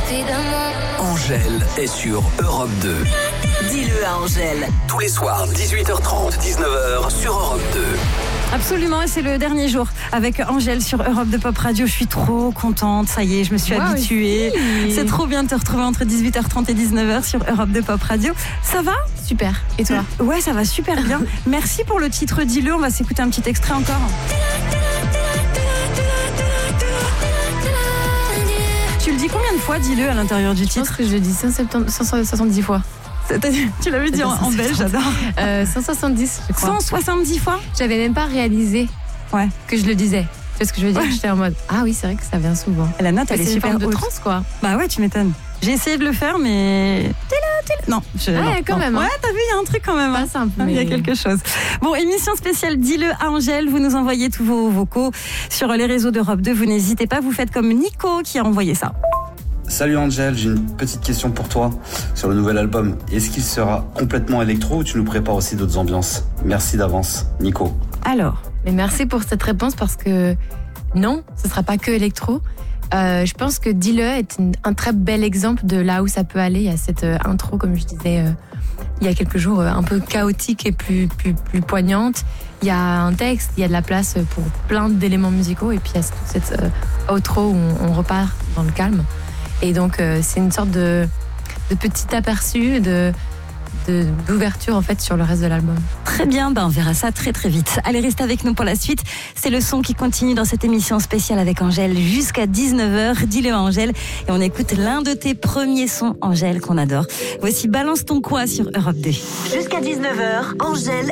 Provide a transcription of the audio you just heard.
Angèle est sur Europe 2. Dis-le à Angèle. Tous les soirs, 18h30, 19h sur Europe 2. Absolument, et c'est le dernier jour avec Angèle sur Europe 2 Pop Radio. Je suis trop contente, ça y est, je me suis habituée. Aussi. C'est trop bien de te retrouver entre 18h30 et 19h sur Europe 2 Pop Radio. Ça va ? Super. Et toi ? Ouais, ça va super bien. Merci pour le titre Dis-le, on va s'écouter un petit extrait encore. Tu le dis combien de fois, Dis-le, à l'intérieur du Je pense titre ? que je le dis 170 fois. Tu l'avais dit en belge, j'adore. 170, je crois. 170 fois ? J'avais même pas réalisé que je le disais. Tu vois ce que je veux dire ? Ouais. J'étais en mode, ah oui, c'est vrai que ça vient souvent. La note, elle est C'est une super forme de haute. trance, quoi. Bah ouais, tu m'étonnes. J'ai essayé de le faire, mais... Non, quand même, hein. Ouais, t'as vu, il y a un truc quand même. Pas hein. simple, Il y a mais- quelque chose. Bon, émission spéciale Dis-le à Angèle. Vous nous envoyez tous vos vocaux sur les réseaux d'Europe 2. Vous n'hésitez pas, vous faites comme Nico qui a envoyé ça. Salut Angèle, j'ai une petite question pour toi sur le nouvel album. Est-ce qu'il sera complètement électro ou tu nous prépares aussi d'autres ambiances ? Merci d'avance, Nico. Alors, Mais merci pour cette réponse parce que non, ce sera pas que électro. Je pense que Dis-le est un très bel exemple de là où ça peut aller. Il y a cette intro, comme je disais il y a quelques jours, un peu chaotique et plus poignante. Il y a un texte, il y a de la place pour plein d'éléments musicaux et puis il y a cette outro où on repart dans le calme. Et donc c'est une sorte de petit aperçu d'ouverture en fait sur le reste de l'album. très bien, on verra ça très très vite. Allez, restez avec nous pour la suite. C'est le son qui continue dans cette émission spéciale avec Angèle jusqu'à 19h. Dis-le à Angèle. Et on écoute l'un de tes premiers sons, Angèle, qu'on adore. Voici Balance ton quoi sur Europe 2. Jusqu'à 19h, Angèle